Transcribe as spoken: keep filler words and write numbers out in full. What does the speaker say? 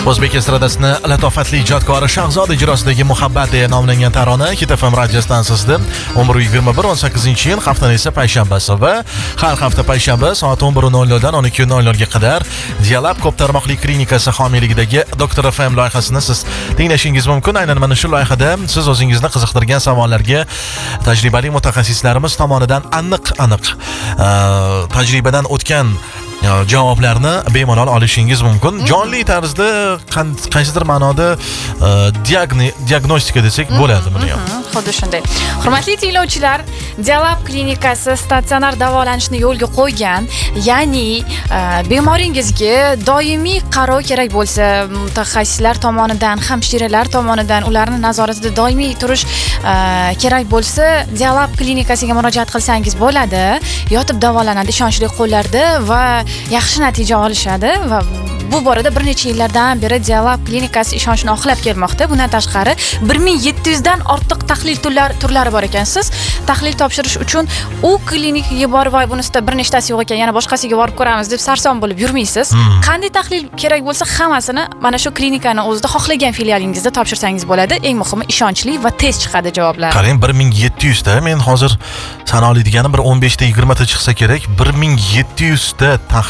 O'zbek estradasini latofatli ijodkori Shahzoda ijrosidagi Muhabbat deya nomlangan tarona Hit F M radio stansiyasida o'n bir yigirma bir o'n sakkizinchi yil haftaning esa payshanbasi va har hafta payshanba soat o'n bir nol nol dan o'n ikki nol nol ga qadar Dialab ko'p tarmoqli klinikasi homiyligidagi Doktor F M loyihasini siz tinglashingiz mumkin. Aynan mana shu loyihada siz o'zingizni qiziqtirgan savollarga tajribali mutaxassislarimiz tomonidan aniq-aniq tajribadan o'tgan javoblarni bemalol olishingiz mumkin. Jonli tarzda qaysidir ma'noda diagnostika desak bo'ladi buni ham. Xuddi shunday. Hurmatli tinglovchilar, Dialab klinikasi statsionar davolanishni yo'lga qo'ygan, ya'ni bemoringizga doimiy qarov kerak bo'lsa, mutaxassislar tomonidan, hamshiralar tomonidan ularning nazoratida doimiy turish kerak bo'lsa, Dialab klinikasiga murojaat qilsangiz bo'ladi. Yotib davolanadi ishonchli qo'llarda va yaxshi natija olishadi va bu borada bir necha yillardan beri Dialab klinikasi ishonchni oqlab kelmoqda. Bundan tashqari bir ming yetti yuz dan ortiq tahlil turlari bor ekan. Siz tahlil topshirish uchun u klinikaga borib, voy bunisida bir nechtasi yo'q ekan, yana boshqasiga borib ko'ramiz deb sarson bo'lib yurmaysiz. Hmm. Qanday tahlil kerak bo'lsa hammasini mana shu klinikani o'zida xohlagan filialingizda topshirsangiz bo'ladi. Eng muhimi ishonchli va tez chiqadi javoblar. Qarang, bir ming yetti yuz ta, men hozir sana oladiganim bir o'n besh ta yigirma ta chiqsa kerak. bir ming yetti yuz ta